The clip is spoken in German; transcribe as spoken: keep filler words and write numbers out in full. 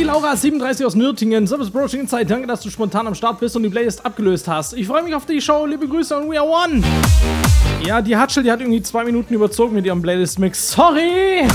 Laura siebenunddreißig aus Nürtingen. Service Approaching Insight. Danke, dass du spontan am Start bist und die Playlist abgelöst hast. Ich freue mich auf die Show. Liebe Grüße und We Are One. Ja, die Hatschel, die hat irgendwie zwei Minuten überzogen mit ihrem Playlist-Mix. Sorry.